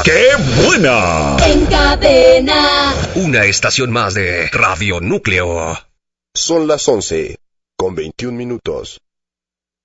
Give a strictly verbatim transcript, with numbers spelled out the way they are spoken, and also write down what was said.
¡Qué buena! En Cadena. Una estación más de Radio Núcleo. Son las once, con veintiún minutos.